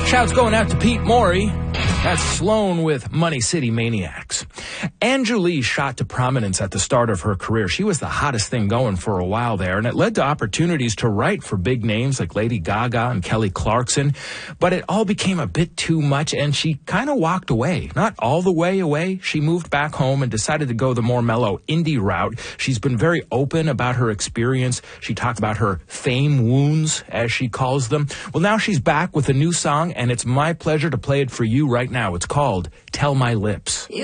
Shouts going out to Pete Morey. That's Sloan with Money City Maniacs. Anjali shot to prominence at the start of her career. She was the hottest thing going for a while there, and it led to opportunities to write for big names like Lady Gaga and Kelly Clarkson. But it all became a bit too much, and she kind of walked away. Not all the way away. She moved back home and decided to go the more mellow indie route. She's been very open about her experience. She talked about her fame wounds, as she calls them. Well, now she's back with a new song, and it's my pleasure to play it for you right now. It's called Tell My Lips.